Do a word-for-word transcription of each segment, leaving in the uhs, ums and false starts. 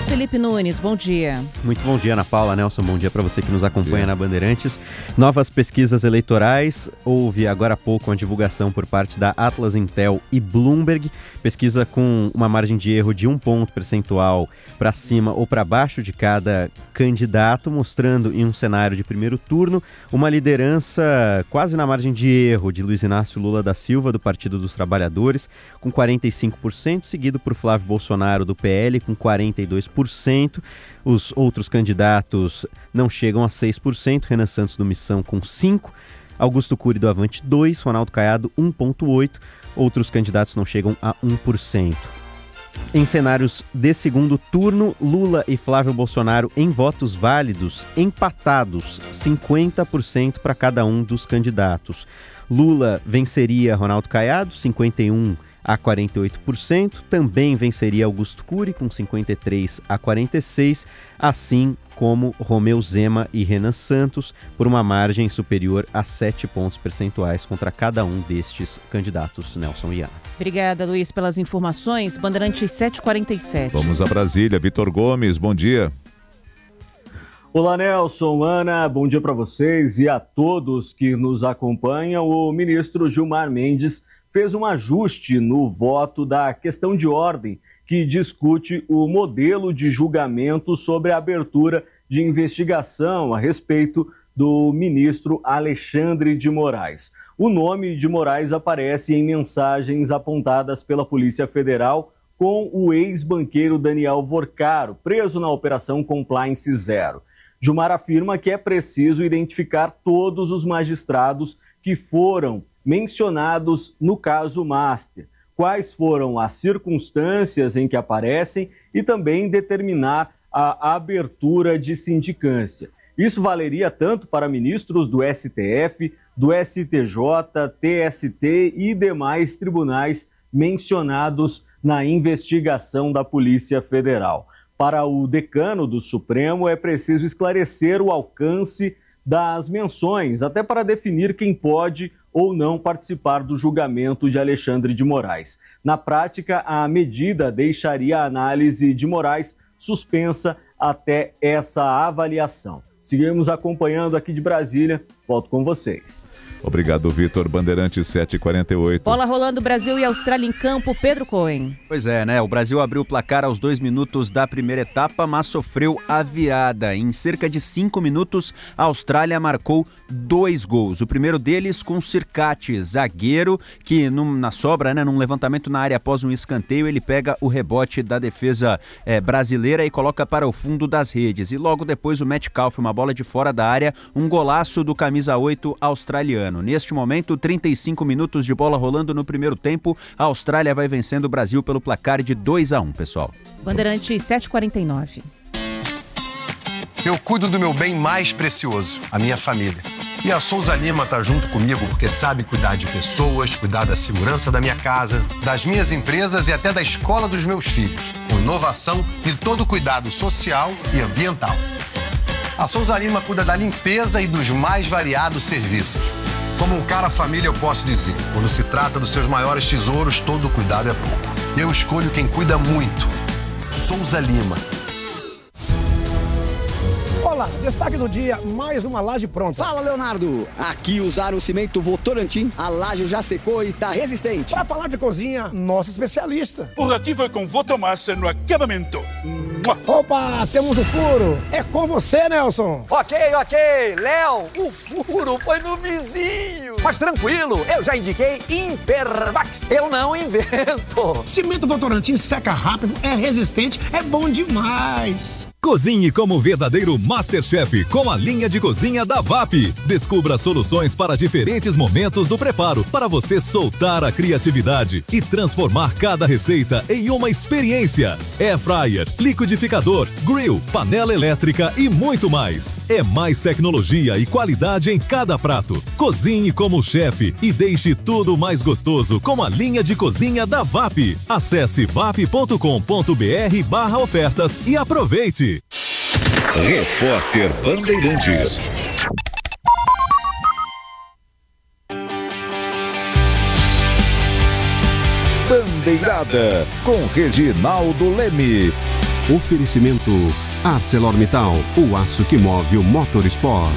Felipe Nunes, bom dia. Muito bom dia, Ana Paula, Nelson, bom dia para você que nos acompanha na Bandeirantes. Novas pesquisas eleitorais, houve agora há pouco uma divulgação por parte da Atlas Intel e Bloomberg, pesquisa com uma margem de erro de um ponto percentual para cima ou para baixo de cada candidato, mostrando em um cenário de primeiro turno uma liderança quase na margem de erro de Luiz Inácio Lula da Silva, do Partido dos Trabalhadores, com quarenta e cinco por cento, seguido por Flávio Bolsonaro, do P L, com quarenta e dois por cento. Os outros candidatos não chegam a seis por cento, Renan Santos do Missão com cinco por cento, Augusto Cury do Avante dois por cento, Ronaldo Caiado um vírgula oito por cento, outros candidatos não chegam a um por cento. Em cenários de segundo turno, Lula e Flávio Bolsonaro em votos válidos empatados, cinquenta por cento para cada um dos candidatos. Lula venceria Ronaldo Caiado, cinquenta e um a quarenta e oito por cento, também venceria Augusto Cury com cinquenta e três a quarenta e seis por cento, assim como Romeu Zema e Renan Santos, por uma margem superior a sete pontos percentuais contra cada um destes candidatos, Nelson e Ana. Obrigada, Luiz, pelas informações. Bandeirantes sete e quarenta e sete. Vamos a Brasília. Vitor Gomes, bom dia. Olá, Nelson, Ana, bom dia para vocês e a todos que nos acompanham. O ministro Gilmar Mendes fez um ajuste no voto da questão de ordem que discute o modelo de julgamento sobre a abertura de investigação a respeito do ministro Alexandre de Moraes. O nome de Moraes aparece em mensagens apontadas pela Polícia Federal com o ex-banqueiro Daniel Vorcaro, preso na Operação Compliance Zero. Gilmar afirma que é preciso identificar todos os magistrados que foram mencionados no caso Master, quais foram as circunstâncias em que aparecem e também determinar a abertura de sindicância. Isso valeria tanto para ministros do S T F, do S T J, T S T e demais tribunais mencionados na investigação da Polícia Federal. Para o decano do Supremo, é preciso esclarecer o alcance das menções, até para definir quem pode ou não participar do julgamento de Alexandre de Moraes. Na prática, a medida deixaria a análise de Moraes suspensa até essa avaliação. Seguimos acompanhando aqui de Brasília. Volto com vocês. Obrigado, Vitor. Bandeirantes sete e quarenta e oito. Bola rolando, Brasil e Austrália em campo. Pedro Cohen. Pois é, né? O Brasil abriu o placar aos dois minutos da primeira etapa, mas sofreu a virada. Em cerca de cinco minutos, a Austrália marcou dois gols. O primeiro deles com Circati, zagueiro, que num, na sobra, né, num levantamento na área após um escanteio, ele pega o rebote da defesa é, brasileira e coloca para o fundo das redes. E logo depois o Metcalf, uma bola de fora da área, um golaço do camisa oito australiano. Neste momento, trinta e cinco minutos de bola rolando no primeiro tempo. A Austrália vai vencendo o Brasil pelo placar de dois a um, pessoal. Bandeirantes sete e quarenta e nove. Eu cuido do meu bem mais precioso, a minha família. E a Souza Lima tá junto comigo porque sabe cuidar de pessoas, cuidar da segurança da minha casa, das minhas empresas e até da escola dos meus filhos, com inovação e todo cuidado social e ambiental. A Souza Lima cuida da limpeza e dos mais variados serviços. Como um cara família, eu posso dizer, quando se trata dos seus maiores tesouros, todo cuidado é pouco. Eu escolho quem cuida muito. Souza Lima. Olá, destaque do dia, mais uma laje pronta. Fala, Leonardo! Aqui usaram o cimento Votorantim, a laje já secou e tá resistente. Para falar de cozinha, nosso especialista. O Rati foi com Votomassa no acabamento. Opa, temos o furo. É com você, Nelson. Ok, ok. Léo, o furo foi no vizinho. Mas tranquilo, eu já indiquei Impervax. Eu não invento. Cimento Votorantim seca rápido, é resistente, é bom demais. Cozinhe como um verdadeiro Masterchef com a linha de cozinha da V A P. Descubra soluções para diferentes momentos do preparo, para você soltar a criatividade e transformar cada receita em uma experiência. Air fryer, liquidificador, grill, panela elétrica e muito mais. É mais tecnologia e qualidade em cada prato. Cozinhe como chefe e deixe tudo mais gostoso com a linha de cozinha da V A P. Acesse vap ponto com ponto br barra ofertas e aproveite. Repórter Bandeirantes. Bandeirada com Reginaldo Leme. Oferecimento ArcelorMittal, o aço que move o Motorsport.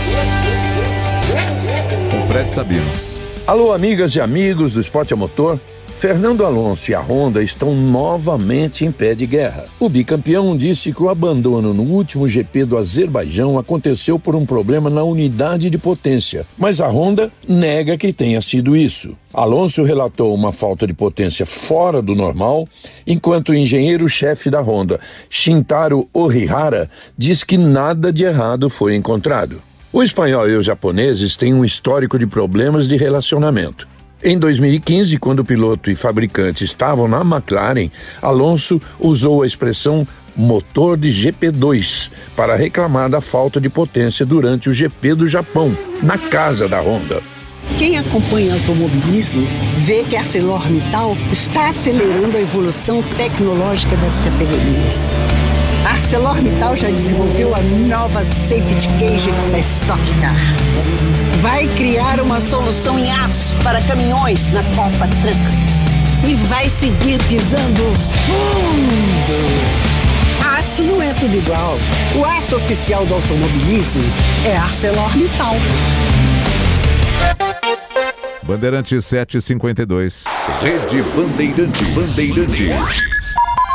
Com Fred Sabino. Alô, amigas e amigos do Esporte a Motor. Fernando Alonso e a Honda estão novamente em pé de guerra. O bicampeão disse que o abandono no último G P do Azerbaijão aconteceu por um problema na unidade de potência, mas a Honda nega que tenha sido isso. Alonso relatou uma falta de potência fora do normal, enquanto o engenheiro-chefe da Honda, Shintaro Orihara, diz que nada de errado foi encontrado. O espanhol e os japoneses têm um histórico de problemas de relacionamento. Em dois mil e quinze, quando o piloto e fabricante estavam na McLaren, Alonso usou a expressão motor de G P dois para reclamar da falta de potência durante o G P do Japão, na casa da Honda. Quem acompanha automobilismo vê que a ArcelorMittal está acelerando a evolução tecnológica das categorias. A ArcelorMittal já desenvolveu a nova Safety Cage da Stock Car. Vai criar uma solução em aço para caminhões na Copa Truck. E vai seguir pisando fundo. Aço não é tudo igual. O aço oficial do automobilismo é ArcelorMittal. Bandeirantes sete e cinquenta e dois. Rede Bandeirantes. Bandeirantes.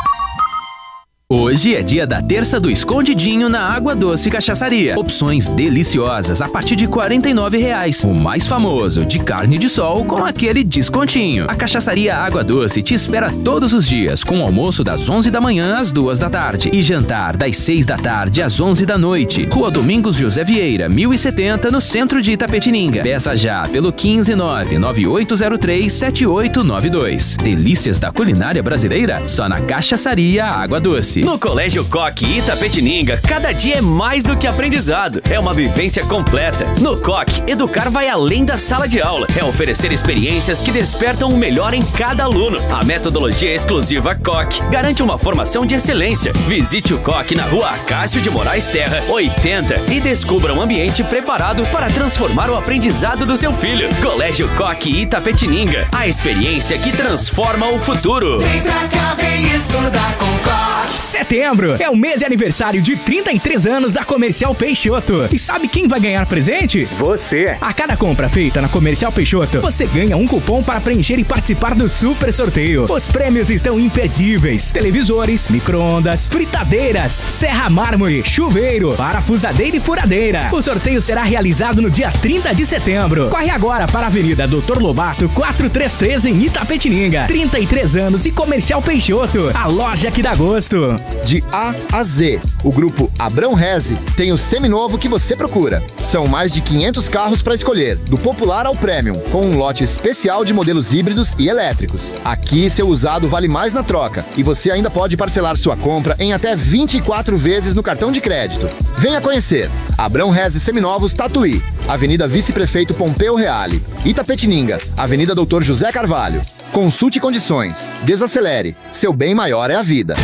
Hoje é dia da terça do escondidinho na Água Doce Cachaçaria. Opções deliciosas a partir de quarenta e nove reais. O mais famoso, de carne de sol com aquele descontinho. A Cachaçaria Água Doce te espera todos os dias, com almoço das onze da manhã às duas da tarde e jantar das seis da tarde às onze da noite. Rua Domingos José Vieira, mil e setenta, no centro de Itapetininga. Peça já pelo quinze nove nove oito zero três sete oito nove dois. Delícias da culinária brasileira só na Cachaçaria Água Doce. No Colégio Coque Itapetininga, cada dia é mais do que aprendizado. É uma vivência completa. No Coque, educar vai além da sala de aula. É oferecer experiências que despertam o melhor em cada aluno. A metodologia exclusiva Coque garante uma formação de excelência. Visite o Coque na Rua Acácio de Moraes Terra, oitenta, e descubra um ambiente preparado para transformar o aprendizado do seu filho. Colégio Coque Itapetininga, a experiência que transforma o futuro. Vem pra cá, vem estudar com Coque. Setembro é o mês de aniversário de trinta e três anos da Comercial Peixoto. E sabe quem vai ganhar presente? Você! A cada compra feita na Comercial Peixoto, você ganha um cupom para preencher e participar do super sorteio. Os prêmios estão imperdíveis: televisores, micro-ondas, fritadeiras, serra mármore, chuveiro, parafusadeira e furadeira. O sorteio será realizado no dia trinta de setembro. Corre agora para a Avenida doutor Lobato quatrocentos e trinta e três em Itapetininga. trinta e três anos e Comercial Peixoto, a loja que dá gosto. De A a Z, o grupo Abrão Reze tem o seminovo que você procura. São mais de quinhentos carros para escolher, do popular ao premium, com um lote especial de modelos híbridos e elétricos. Aqui, seu usado vale mais na troca e você ainda pode parcelar sua compra em até vinte e quatro vezes no cartão de crédito. Venha conhecer. Abrão Reze Seminovos Tatuí, Avenida Vice-Prefeito Pompeu Reale, Itapetininga, Avenida doutor José Carvalho. Consulte condições. Desacelere. Seu bem maior é a vida.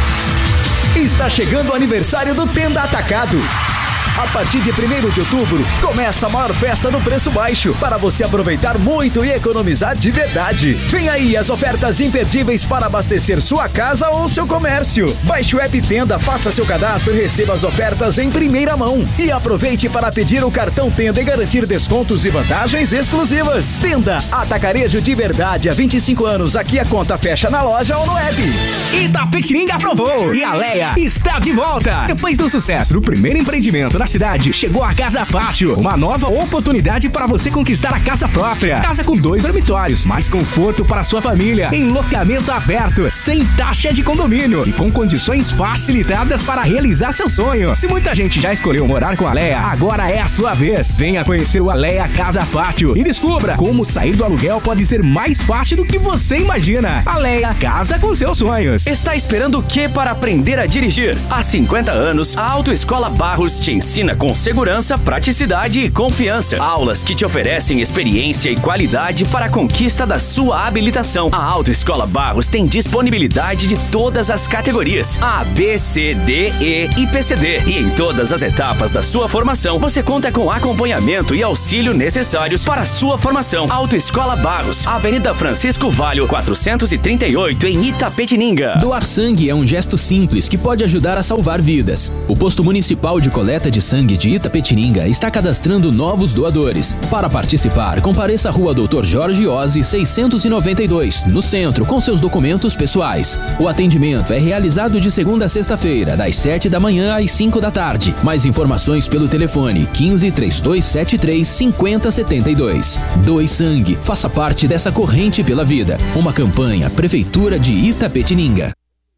Está chegando o aniversário do Tenda Atacado. A partir de primeiro de outubro, começa a maior festa no preço baixo, para você aproveitar muito e economizar de verdade. Vem aí as ofertas imperdíveis para abastecer sua casa ou seu comércio. Baixe o app Tenda, faça seu cadastro e receba as ofertas em primeira mão. E aproveite para pedir o cartão Tenda e garantir descontos e vantagens exclusivas. Tenda, atacarejo de verdade. Há vinte e cinco anos, aqui a conta fecha na loja ou no app. Itapetininga aprovou e a Leia está de volta. Depois do sucesso do primeiro empreendimento na cidade, chegou a Casa Pátio, uma nova oportunidade para você conquistar a casa própria. Casa com dois dormitórios, mais conforto para sua família, em loteamento aberto, sem taxa de condomínio e com condições facilitadas para realizar seu sonho. Se muita gente já escolheu morar com a Leia, agora é a sua vez. Venha conhecer o Aleia Casa Pátio e descubra como sair do aluguel pode ser mais fácil do que você imagina. Aleia, casa com seus sonhos. Está esperando o que para aprender a dirigir? Há cinquenta anos, a Autoescola Barros te ensina ensina com segurança, praticidade e confiança. Aulas que te oferecem experiência e qualidade para a conquista da sua habilitação. A Autoescola Barros tem disponibilidade de todas as categorias: A, B, C, D, E e P C D. E em todas as etapas da sua formação, você conta com acompanhamento e auxílio necessários para a sua formação. Autoescola Barros, Avenida Francisco Valho, quatrocentos e trinta e oito, em Itapetininga. Doar sangue é um gesto simples que pode ajudar a salvar vidas. O Posto Municipal de Coleta de Sangue de Itapetininga está cadastrando novos doadores. Para participar, compareça à Rua Doutor Jorge Ozzi, seiscentos e noventa e dois, no centro, com seus documentos pessoais. O atendimento é realizado de segunda a sexta-feira, das sete da manhã às cinco da tarde. Mais informações pelo telefone quinze, trinta e dois setenta e três, cinquenta setenta e dois. Doe sangue, faça parte dessa corrente pela vida. Uma campanha Prefeitura de Itapetininga.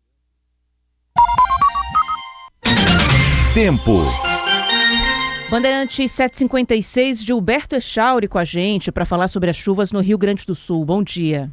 Tempo. Bandeirante sete e cinquenta e seis, Gilberto Echauri com a gente para falar sobre as chuvas no Rio Grande do Sul. Bom dia.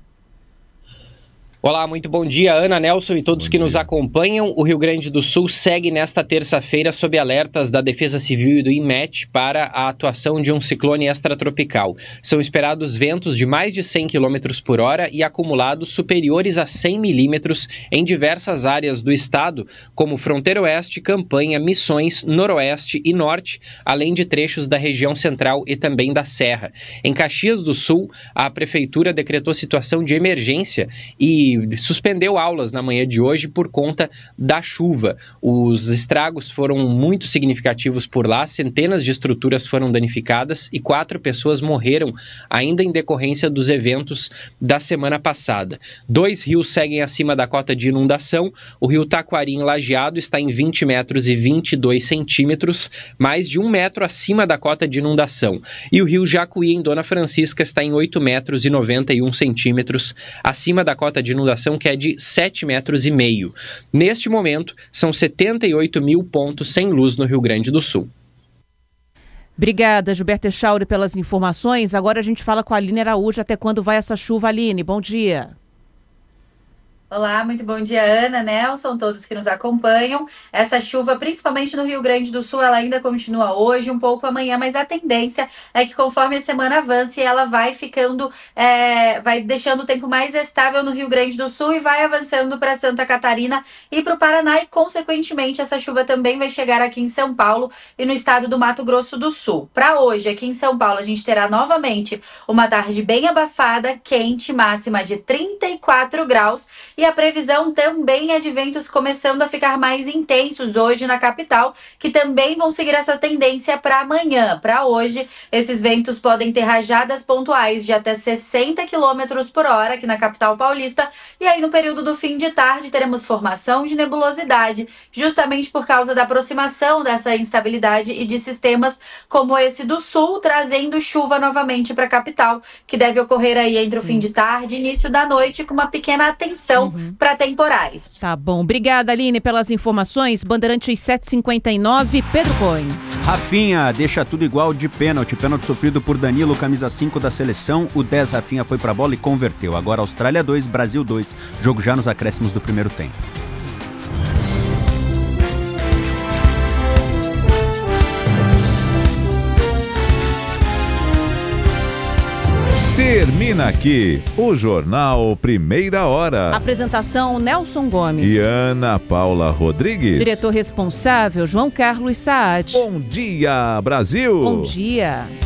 Olá, muito bom dia, Ana, Nelson e todos que nos acompanham. O Rio Grande do Sul segue nesta terça-feira sob alertas da Defesa Civil e do INMET para a atuação de um ciclone extratropical. São esperados ventos de mais de cem quilômetros por hora e acumulados superiores a cem milímetros em diversas áreas do estado, como Fronteira Oeste, Campanha, Missões, Noroeste e Norte, além de trechos da região central e também da Serra. Em Caxias do Sul, a Prefeitura decretou situação de emergência e suspendeu aulas na manhã de hoje por conta da chuva. Os estragos foram muito significativos por lá, centenas de estruturas foram danificadas e quatro pessoas morreram ainda em decorrência dos eventos da semana passada. Dois rios seguem acima da cota de inundação. O rio Taquari, em Lajeado, está em vinte metros e vinte e dois centímetros, mais de um metro acima da cota de inundação. E o rio Jacuí, em Dona Francisca, está em oito metros e noventa e um centímetros, acima da cota de inundação, que é de sete metros e meio. Neste momento, são setenta e oito mil pontos sem luz no Rio Grande do Sul. Obrigada, Gilberto Echauri, pelas informações. Agora a gente fala com a Aline Araújo. Até quando vai essa chuva, Aline? Bom dia. Olá, muito bom dia, Ana, Nelson, todos que nos acompanham. Essa chuva, principalmente no Rio Grande do Sul, ela ainda continua hoje, um pouco amanhã, mas a tendência é que conforme a semana avança, ela vai ficando, é, vai deixando o tempo mais estável no Rio Grande do Sul e vai avançando para Santa Catarina e para o Paraná e, consequentemente, essa chuva também vai chegar aqui em São Paulo e no estado do Mato Grosso do Sul. Para hoje, aqui em São Paulo, a gente terá novamente uma tarde bem abafada, quente, máxima de trinta e quatro graus. E a previsão também é de ventos começando a ficar mais intensos hoje na capital, que também vão seguir essa tendência para amanhã. Para hoje, esses ventos podem ter rajadas pontuais de até sessenta quilômetros por hora aqui na capital paulista. E aí, no período do fim de tarde, teremos formação de nebulosidade, justamente por causa da aproximação dessa instabilidade e de sistemas como esse do sul, trazendo chuva novamente para a capital, que deve ocorrer aí entre Sim. o fim de tarde e início da noite, com uma pequena atenção Uhum. para temporais. Tá bom. Obrigada, Aline, pelas informações. Bandeirantes sete e cinquenta e nove, Pedro Cohen. Rafinha deixa tudo igual de pênalti. Pênalti sofrido por Danilo, camisa cinco da seleção. O dez, Rafinha, foi pra bola e converteu. Agora Austrália dois, Brasil dois. Jogo já nos acréscimos do primeiro tempo. Termina aqui o Jornal Primeira Hora. Apresentação Nelson Gomes e Ana Paula Rodrigues. Diretor responsável João Carlos Saad. Bom dia, Brasil. Bom dia.